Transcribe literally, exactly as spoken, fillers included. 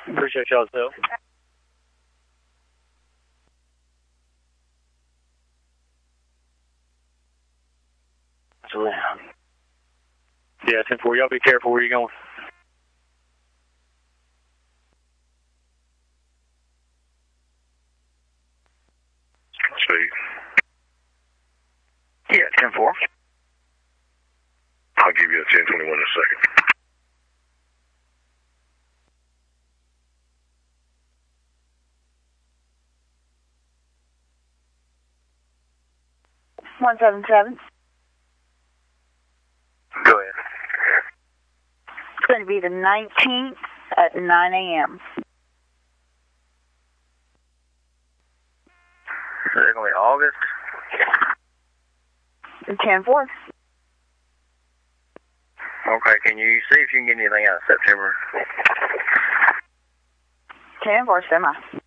Appreciate y'all's help. Yeah, ten four, y'all be careful where you're going. Sweet. Yeah, ten four. I'll give you a ten twenty-one in a second. one seven seven. Go ahead. It's going to be the nineteenth at nine A M Is it going to be August? ten four. Okay, can you see if you can get anything out of September? ten four, semi.